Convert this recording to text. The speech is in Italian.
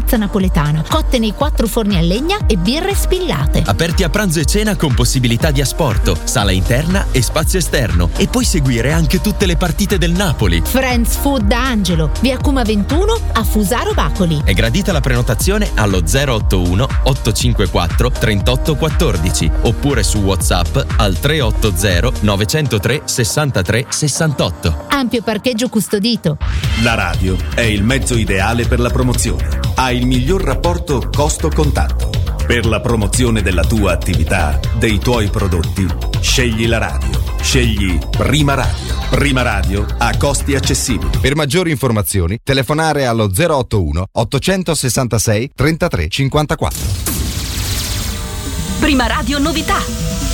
pizza napoletana, cotte nei 4 forni a legna e birre spillate. Aperti a pranzo e cena con possibilità di asporto, sala interna e spazio esterno. E puoi seguire anche tutte le partite del Napoli. Friends Food da Angelo, via Cuma 21 a Fusaro Bacoli. È gradita la prenotazione allo 081 854 3814 oppure su WhatsApp al 380 903 63 68. Ampio parcheggio custodito. La radio è il mezzo ideale per la promozione. Ha il miglior rapporto costo-contatto. Per la promozione della tua attività, dei tuoi prodotti, scegli la radio. Scegli Prima Radio. Prima Radio a costi accessibili. Per maggiori informazioni, telefonare allo 081 866 33 54. Prima Radio novità.